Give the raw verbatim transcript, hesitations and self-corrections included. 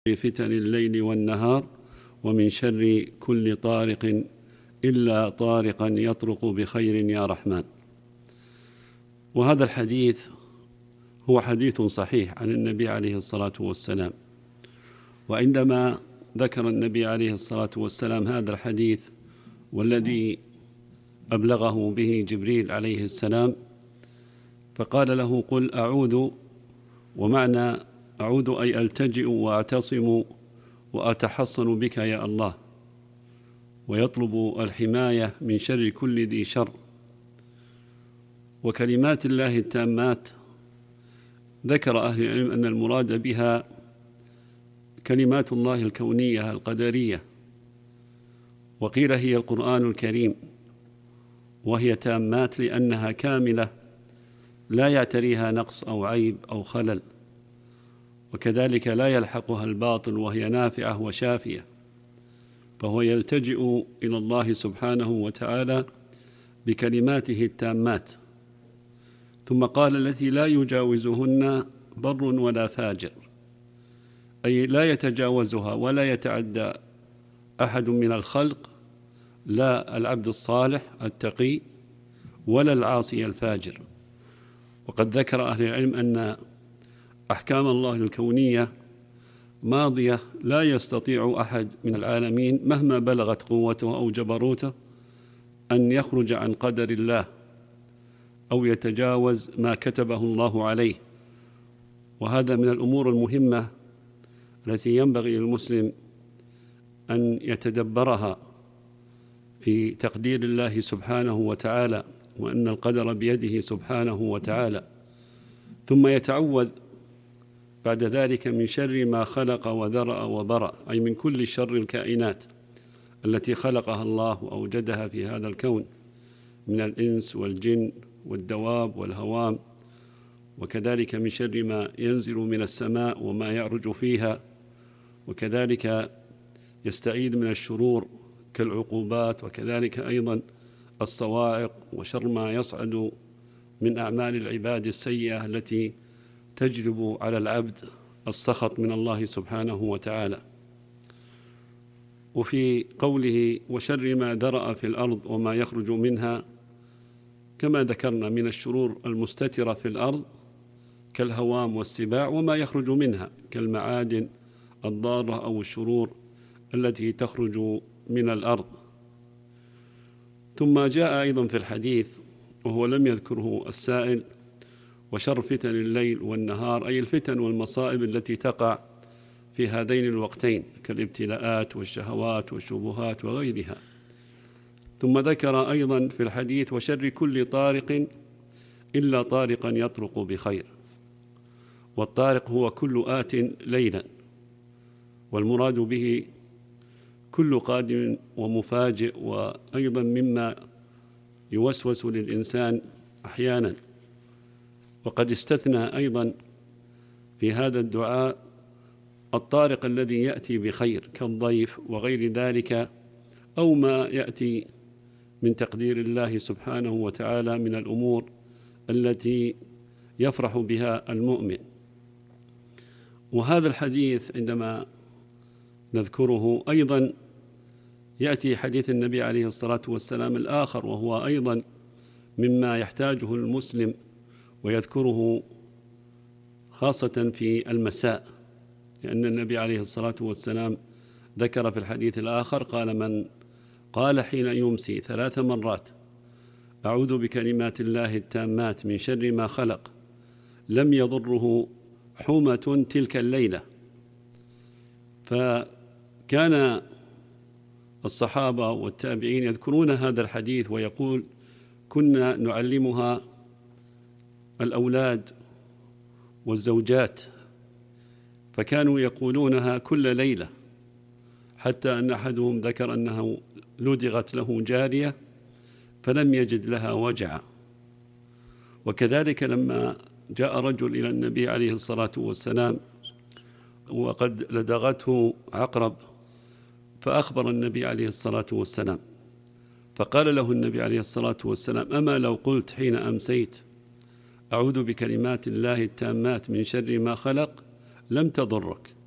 فتن الليل والنهار ومن شر كل طارق إلا طارقا يطرق بخير يا رحمن. وهذا الحديث هو حديث صحيح عن النبي عليه الصلاة والسلام. وعندما ذكر النبي عليه الصلاة والسلام هذا الحديث والذي أبلغه به جبريل عليه السلام، فقال له: قل أعوذ، ومعنى أعوذ أي ألتجئ وأعتصم وأتحصن بك يا الله، ويطلب الحماية من شر كل ذي شر. وكلمات الله التامات ذكر أهل العلم أن المراد بها كلمات الله الكونية القدرية، وقيل هي القرآن الكريم، وهي تامات لأنها كاملة لا يعتريها نقص أو عيب أو خلل، وكذلك لا يلحقها الباطل، وهي نافعة وشافية. فهو يلتجئ إلى الله سبحانه وتعالى بكلماته التامات. ثم قال: التي لا يجاوزهن بر ولا فاجر، أي لا يتجاوزها ولا يتعدى أحد من الخلق، لا العبد الصالح التقي ولا العاصي الفاجر. وقد ذكر أهل العلم أن أحكام الله الكونية ماضية لا يستطيع أحد من العالمين مهما بلغت قوته أو جبروته أن يخرج عن قدر الله أو يتجاوز ما كتبه الله عليه. وهذا من الأمور المهمة التي ينبغي للمسلم أن يتدبرها في تقدير الله سبحانه وتعالى، وأن القدر بيده سبحانه وتعالى. ثم يتعوذ بعد ذلك من شر ما خلق وذرأ وبرأ، أي من كل شر الكائنات التي خلقها الله وأوجدها في هذا الكون من الإنس والجن والدواب والهوام، وكذلك من شر ما ينزل من السماء وما يعرج فيها، وكذلك يستعيذ من الشرور كالعقوبات، وكذلك أيضا الصواعق وشر ما يصعد من أعمال العباد السيئة التي تجلب على العبد السخط من الله سبحانه وتعالى. وفي قوله: وشر ما ذرأ في الأرض وما يخرج منها، كما ذكرنا من الشرور المستترة في الأرض كالهوام والسباع، وما يخرج منها كالمعادن الضارة أو الشرور التي تخرج من الأرض. ثم جاء أيضا في الحديث، وهو لم يذكره السائل: وشر فتن الليل والنهار، أي الفتن والمصائب التي تقع في هذين الوقتين كالابتلاءات والشهوات والشبهات وغيرها. ثم ذكر أيضا في الحديث: وشر كل طارق إلا طارقا يطرق بخير. والطارق هو كل آت ليلا، والمراد به كل قادم ومفاجئ، وأيضا مما يوسوس للإنسان أحيانا. وقد استثنى أيضا في هذا الدعاء الطارق الذي يأتي بخير كالضيف وغير ذلك، أو ما يأتي من تقدير الله سبحانه وتعالى من الأمور التي يفرح بها المؤمن. وهذا الحديث عندما نذكره أيضا يأتي حديث النبي عليه الصلاة والسلام الآخر، وهو أيضا مما يحتاجه المسلم ويذكره خاصة في المساء، لأن النبي عليه الصلاة والسلام ذكر في الحديث الآخر قال: من قال حين يمسي ثلاث مرات أعوذ بكلمات الله التامات من شر ما خلق لم يضره حومة تلك الليلة. فكان الصحابة والتابعين يذكرون هذا الحديث ويقول: كنا نعلمها الأولاد والزوجات، فكانوا يقولونها كل ليلة، حتى أن أحدهم ذكر أنه لدغت له جارية فلم يجد لها وجعا. وكذلك لما جاء رجل إلى النبي عليه الصلاة والسلام وقد لدغته عقرب، فأخبر النبي عليه الصلاة والسلام، فقال له النبي عليه الصلاة والسلام: أما لو قلت حين أمسيت أعوذ بكلمات الله التامات من شر ما خلق لم تضرك.